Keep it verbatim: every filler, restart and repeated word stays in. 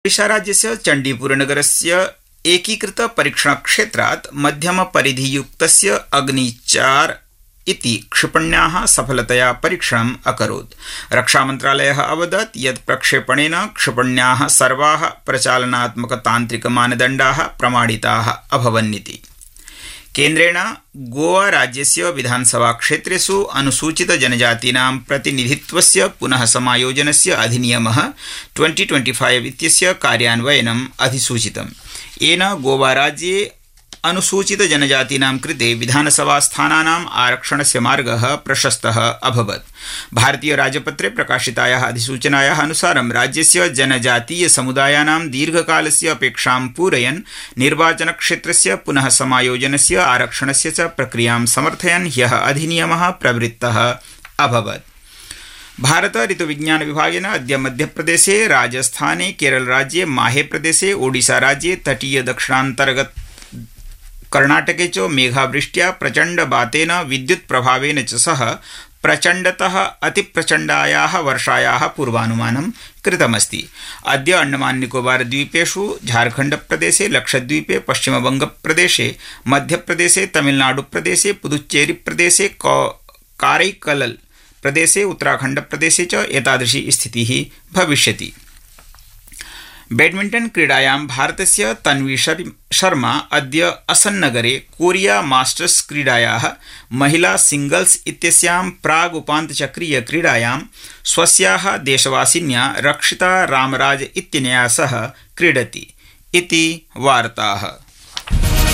ओडिशाराज्यस्य चण्डीपुरनगरस्य एकीकृत परीक्षणक्षेत्रात् मध्यमपरिधियुक्तस्य अग्नि चार इति क्षिपण्याः सफलतया परीक्षणम् अकरोत्। रक्षामन्त्रालयः अवदत् यत् प्रक्षेपणेन क्षिपण्याः सर्वाः प्रचालनात्मकतान्त्रिकमानदण्डाः प्रमाणिताः अभवन्निति। केन्द्रेण गोवा राज्यस्य विधानसभाक्षेत्रेषु अनुसूचितजनजातीनां प्रतिनिधित्वस्य पुनः समायोजनस्य अधिनियमः ट्वेंटी ट्वेंटी फाइव इत्यस्य कार्यान्वयनम् अधिसूचितम्। येन गोवा राज्ये अनुसूचितजनजातीनां कृते विधानसभास्थानानाम् आरक्षणस्य मार्गः प्रशस्तः अभवत्। भारतीय राजपत्रे प्रकाशितायाः अधिसूचनायाः अनुसारं राज्यस्य जनजातीयसमुदायानां दीर्घकालस्य अपेक्षां पूरयन् निर्वाचनक्षेत्रस्य पुनः समायोजनस्य आरक्षणस्य च प्रक्रियां समर्थयन् ह्यः अधिनियमः प्रवृत्तः अभवत्। भारत ऋतुविज्ञान विभागेन अद्य मध्यप्रदेशे, राजस्थाने, केरलराज्ये, माहेप्रदेशे, ओडिशाराज्ये, तटीय दक्षिणान्तर्गत कर्णाटके च मेघावृष्ट्या प्रचण्डवातेन विद्युत्प्रभावेन च सह प्रचण्डतः अतिप्रचण्डायाः वर्षायाः पूर्वानुमानं कृतमस्ति। अद्य अंडमान निकोबार द्वीपेषु, झारखण्डप्रदेशे, लक्षद्वीपे, पश्चिमबंगप्रदेशे, मध्यप्रदेशे, तमिलनाडुप्रदेशे, पुदुच्चेरीप्रदेशे, काరైकलल प्रदेशे, उत्तराखण्डप्रदेशे च एतादृशी स्थितिः भविष्यति। बैडमिण्टन क्रीडायां भारतस्य तन्वी शर्मा अद्य असन्नगरे कोरिया मास्टर्स क्रीडायाः महिला सिंगल्स इत्यस्यां प्रागुपान्तचक्रीय क्रीडायां स्वस्याः देशवासिन्या रक्षिता रामराज इत्यनया सह क्रीडति इति वार्ताः।